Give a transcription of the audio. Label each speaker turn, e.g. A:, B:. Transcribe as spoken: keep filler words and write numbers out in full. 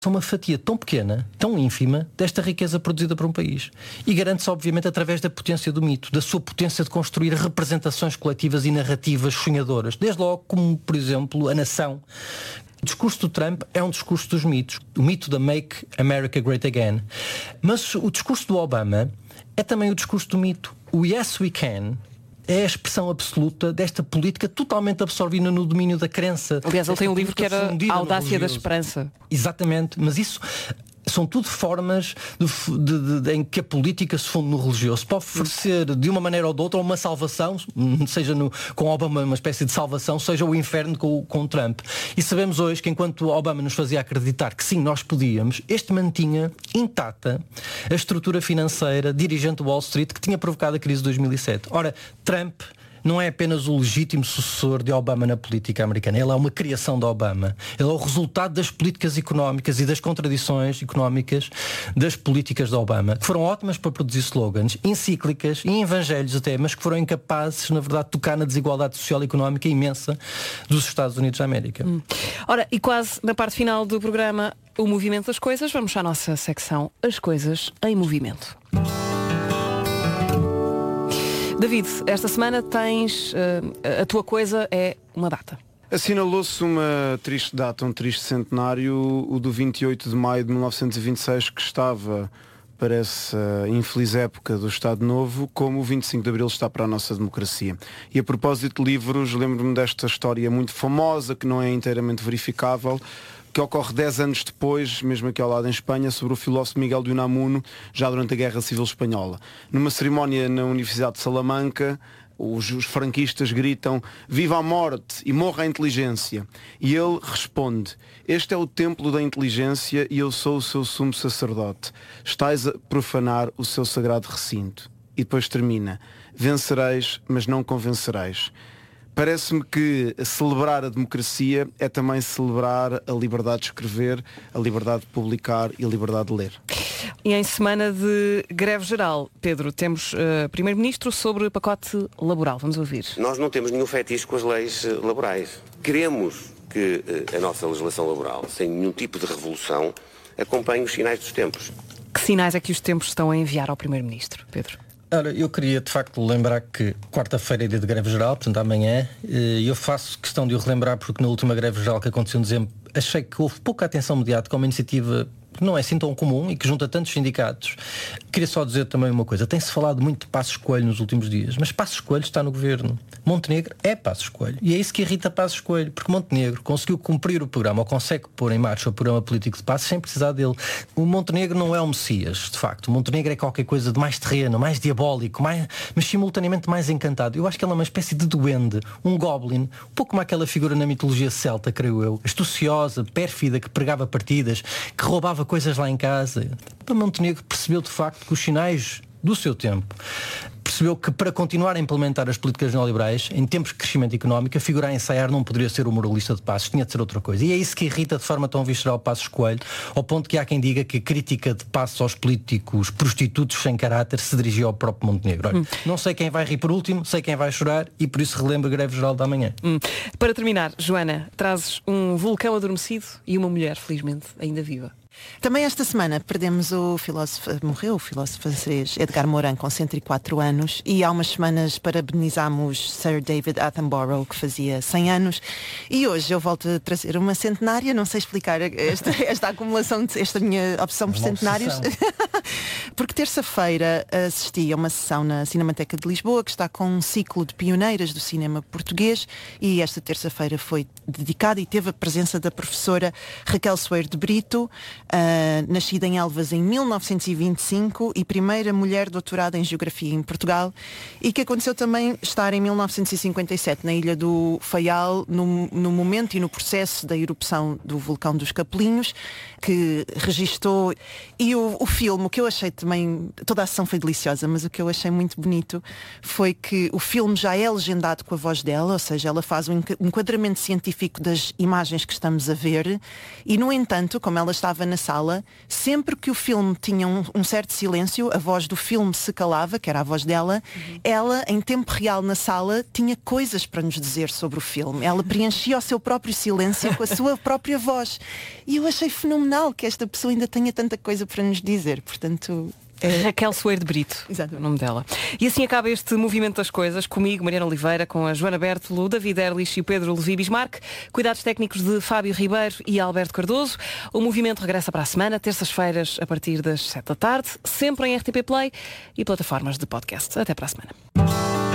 A: são uma fatia tão pequena, tão ínfima, desta riqueza produzida por um país. E garante-se, obviamente, através da potência do mito, da sua potência de construir representações coletivas e narrativas sonhadoras. Desde logo, como, por exemplo, a nação. O discurso do Trump é um discurso dos mitos. O mito da Make America Great Again. Mas o discurso do Obama é também o discurso do mito. O Yes We Can é a expressão absoluta desta política totalmente absorvida no domínio da crença.
B: Aliás, ele tem um livro que era A Audácia da Esperança.
A: Exatamente, mas isso são tudo formas de, de, de, em que a política se funde no religioso. Pode oferecer de uma maneira ou de outra uma salvação, seja no, com Obama uma espécie de salvação, seja o inferno com, com Trump. E sabemos hoje que enquanto Obama nos fazia acreditar que sim, nós podíamos, este mantinha intacta a estrutura financeira dirigente do Wall Street que tinha provocado a crise de dois mil e sete. Ora, Trump não é apenas o legítimo sucessor de Obama na política americana. Ele é uma criação de Obama. Ele é o resultado das políticas económicas e das contradições económicas das políticas de Obama, que foram ótimas para produzir slogans, encíclicas e evangelhos até, mas que foram incapazes, na verdade, de tocar na desigualdade social e económica imensa dos Estados Unidos da América.
B: Hum. Ora, e quase na parte final do programa, o movimento das coisas, vamos à nossa secção As Coisas em Movimento. David, esta semana tens, uh, a tua coisa é uma data.
C: Assinalou-se uma triste data, um triste centenário, o do vinte e oito de maio de mil novecentos e vinte e seis, que estava para essa infeliz época do Estado Novo, como o vinte e cinco de abril está para a nossa democracia. E a propósito de livros, lembro-me desta história muito famosa, que não é inteiramente verificável, que ocorre dez anos depois, mesmo aqui ao lado em Espanha, sobre o filósofo Miguel de Unamuno, já durante a Guerra Civil Espanhola. Numa cerimónia na Universidade de Salamanca, os, os franquistas gritam "Viva a morte e morra a inteligência!" E ele responde: "Este é o templo da inteligência e eu sou o seu sumo sacerdote. Estais a profanar o seu sagrado recinto." E depois termina: "Vencereis, mas não convencereis." Parece-me que celebrar a democracia é também celebrar a liberdade de escrever, a liberdade de publicar e a liberdade de ler.
B: E em semana de greve geral, Pedro, temos uh, Primeiro-Ministro sobre o pacote laboral. Vamos ouvir.
D: Nós não temos nenhum fetiche com as leis uh, laborais. Queremos que uh, a nossa legislação laboral, sem nenhum tipo de revolução, acompanhe os sinais dos tempos.
B: Que sinais é que os tempos estão a enviar ao Primeiro-Ministro, Pedro?
A: Ora, eu queria de facto lembrar que quarta-feira é dia de greve geral, portanto amanhã, e eu faço questão de o relembrar porque na última greve geral que aconteceu em dezembro achei que houve pouca atenção mediática a uma iniciativa que não é assim tão comum e que junta tantos sindicatos. Queria só dizer também uma coisa, tem-se falado muito de Passos Coelho nos últimos dias, mas Passos Coelho está no governo. Montenegro é Passos Coelho e é isso que irrita Passos Coelho, porque Montenegro conseguiu cumprir o programa, ou consegue pôr em marcha o programa político de Passos sem precisar dele. O Montenegro não é o Messias, de facto. O Montenegro é qualquer coisa de mais terreno, mais diabólico, mais, mas simultaneamente mais encantado. Eu acho que ele é uma espécie de duende, um goblin, um pouco como aquela figura na mitologia celta, creio eu, astuciosa, pérfida, que pregava partidas, que roubava coisas lá em casa. Para Montenegro percebeu de facto que os sinais do seu tempo, percebeu que para continuar a implementar as políticas neoliberais em tempos de crescimento económico, a figura a ensaiar não poderia ser o moralista de Passos, tinha de ser outra coisa. E é isso que irrita de forma tão visceral Passos Coelho, ao ponto que há quem diga que a crítica de Passos aos políticos prostitutos sem caráter se dirigia ao próprio Montenegro. Olha, hum. não sei quem vai rir por último, sei quem vai chorar e por isso relembro a greve geral da manhã.
B: Hum. Para terminar, Joana, trazes um vulcão adormecido e uma mulher, felizmente, ainda viva.
E: Também esta semana perdemos o filósofo, morreu o filósofo francês Edgar Morin com cento e quatro anos e há umas semanas parabenizámos Sir David Attenborough, que fazia cem anos, e hoje eu volto a trazer uma centenária, não sei explicar esta, esta acumulação, de, esta minha obsessão por uma centenários, porque terça-feira assisti a uma sessão na Cinemateca de Lisboa que está com um ciclo de pioneiras do cinema português e esta terça-feira foi dedicada e teve a presença da professora Raquel Soeiro de Brito, Uh, nascida em Elvas em mil novecentos e vinte e cinco e primeira mulher doutorada em Geografia em Portugal, e que aconteceu também estar em mil novecentos e cinquenta e sete na Ilha do Faial, no, no momento e no processo da erupção do vulcão dos Capelinhos, que registou. E o, o filme, o que eu achei também, toda a sessão foi deliciosa, mas o que eu achei muito bonito foi que o filme já é legendado com a voz dela, ou seja, ela faz um enquadramento científico das imagens que estamos a ver e, no entanto, como ela estava na sala, sempre que o filme tinha um, um certo silêncio, a voz do filme se calava, que era a voz dela, uhum. ela, em tempo real na sala, tinha coisas para nos dizer sobre o filme. Ela preenchia o seu próprio silêncio com a sua própria voz. E eu achei fenomenal que esta pessoa ainda tenha tanta coisa para nos dizer. Portanto...
B: É... Raquel Soeiro de Brito,
E: Exato.
B: O nome dela. E assim acaba este movimento das coisas, comigo, Mariana Oliveira, com a Joana Bertolo, o David Erlich e o Pedro Levi Bismarck, cuidados técnicos de Fábio Ribeiro e Alberto Cardoso. O movimento regressa para a semana, terças-feiras, a partir das sete da tarde, sempre em R T P Play e plataformas de podcast. Até para a semana.